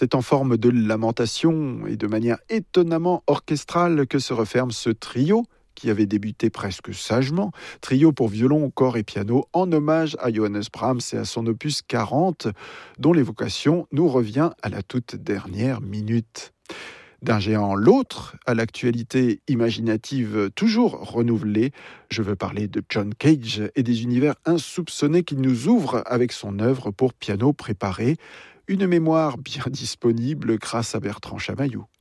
C'est en forme de lamentation et de manière étonnamment orchestrale que se referme ce trio qui avait débuté presque sagement, trio pour violon, corps et piano, en hommage à Johannes Brahms et à son opus 40, dont l'évocation nous revient à la toute dernière minute. D'un géant l'autre, à l'actualité imaginative toujours renouvelée, je veux parler de John Cage et des univers insoupçonnés qu'il nous ouvre avec son œuvre pour piano préparé, une mémoire bien disponible grâce à Bertrand Chamaillou.